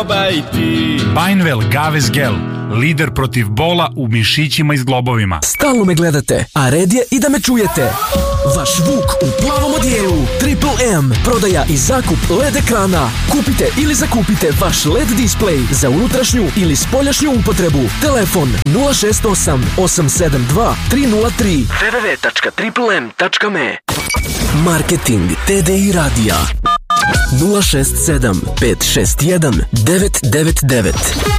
probajti. Bainvel Gaves Gel, lider protiv bola u mišićima i zglobovima. Stalno me gledate, a red je i da me čujete. Vaš Vuk u plavom odijelu, Triple M, prodaja i zakup LED ekrana. Kupite ili zakupite vaš LED display za unutrašnju ili spoljašnju upotrebu. Telefon 068 872 303 www.triplem.me. Marketing TDI radija 067 561 999.